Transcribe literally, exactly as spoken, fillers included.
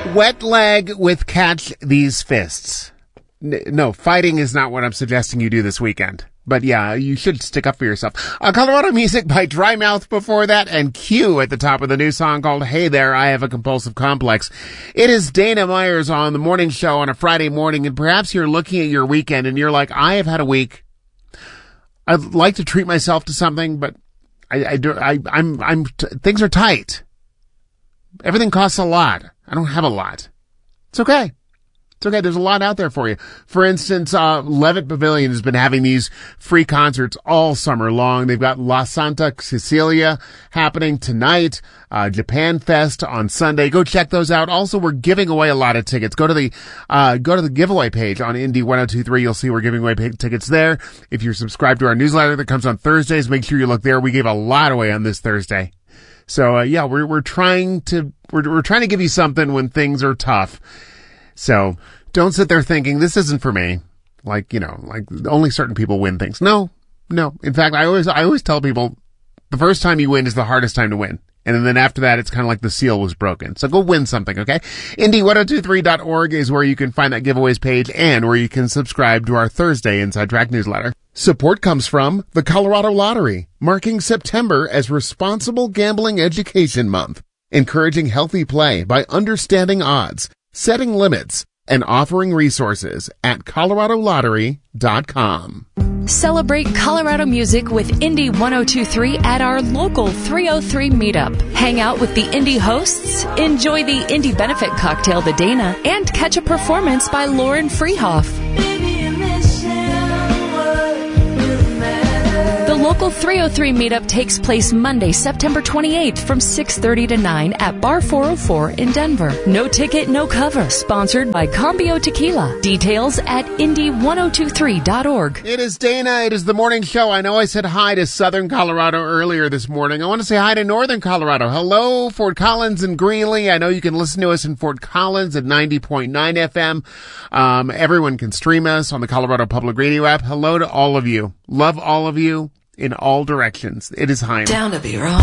Wet leg with catch these fists. N- no, fighting is not what I'm suggesting you do this weekend. But yeah, you should stick up for yourself. Uh, Colorado music by Dry Mouth before that, and Q at the top of the new song called Hey There, I Have a Compulsive Complex. It is Dana Myers on the morning show on a Friday morning, and perhaps you're looking at your weekend and you're like, I have had a week. I'd like to treat myself to something, but I, I do, I, I'm, I'm, t- things are tight. Everything costs a lot. I don't have a lot. It's okay. It's okay. There's a lot out there for you. For instance, uh, Levitt Pavilion has been having these free concerts all summer long. They've got La Santa Cecilia happening tonight, uh, Japan Fest on Sunday. Go check those out. Also, we're giving away a lot of tickets. Go to the, uh, go to the giveaway page on Indy ten twenty-three. You'll see we're giving away pay- tickets there. If you're subscribed to our newsletter that comes on Thursdays, make sure you look there. We gave a lot away on this Thursday. So, uh, yeah, we're, we're trying to, we're, we're trying to give you something when things are tough. So don't sit there thinking this isn't for me. Like, you know, like only certain people win things. No, no. In fact, I always, I always tell people the first time you win is the hardest time to win. And then after that, it's kind of like the seal was broken. So go win something, okay? Indy ten twenty-three dot org is where you can find that giveaways page and where you can subscribe to our Thursday Inside Track newsletter. Support comes from the Colorado Lottery, marking September as Responsible Gambling Education Month, encouraging healthy play by understanding odds, setting limits, and offering resources at colorado lottery dot com. Celebrate Colorado music with Indy ten twenty-three at our local three oh three meetup. Hang out with the Indy hosts, enjoy the Indy benefit cocktail The Dana, and catch a performance by Lauren Freehoff. The local three oh three meetup takes place Monday, September twenty-eighth from six thirty to nine at Bar four oh four in Denver. No ticket, no cover. Sponsored by Cambio Tequila. Details at Indy ten twenty-three dot org. It is Dana. It is the morning show. I know I said hi to Southern Colorado earlier this morning. I want to say hi to Northern Colorado. Hello, Fort Collins and Greeley. I know you can listen to us in Fort Collins at ninety point nine F M. Um, everyone can stream us on the Colorado Public Radio app. Hello to all of you. Love all of you in all directions. It is Heim. Down to be wrong.